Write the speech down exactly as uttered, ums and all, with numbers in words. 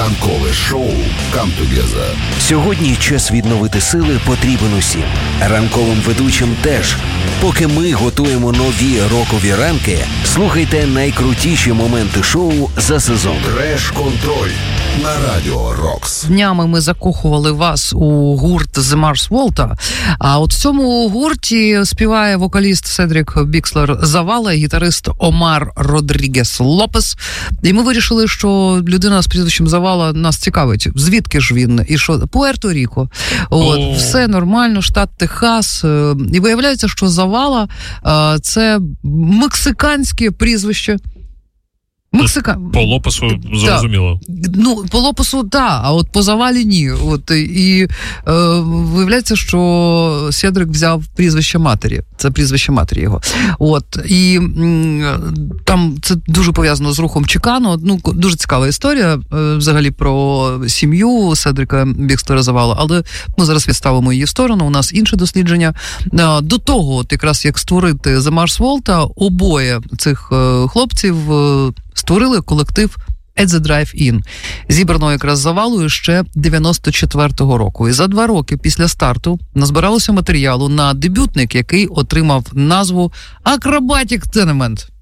Ранкове шоу «Come Together». Сьогодні час відновити сили потрібен усім. Ранковим ведучим теж. Поки ми готуємо нові рокові ранки, слухайте найкрутіші моменти шоу за сезон. Треш-контроль на Радіо Рокс. Днями ми закохували вас у гурт The Mars Volta, а от в цьому гурті співає вокаліст Седрік Бікслер Завала і гітарист Омар Родрігес Лопес. І ми вирішили, що людина з прізвищем Завала нас цікавить. Звідки ж він? І що? Пуерто-Ріко. От, oh. Все нормально, штат Техас. І виявляється, що Завала – це мексиканське прізвище. Мексика... По Лопесу зрозуміло. Да. Ну, по Лопесу, так, да, а от по Завалі ні. От, і е, виявляється, що Седрик взяв прізвище матері. Це прізвище матері його. От, і м, там це дуже пов'язано з рухом Чикано. Ну, дуже цікава історія е, взагалі про сім'ю Седрика Бікслера Завала, але ми зараз відставимо її в сторону, у нас інше дослідження. Е, до того, от якраз як створити The Mars Volta, обоє цих е, хлопців е, створили колектив At the Drive-In, зібраного якраз Завалою ще дев'яносто четвертого року. І за два роки після старту назбиралося матеріалу на дебютник, який отримав назву Acrobatic Tenement.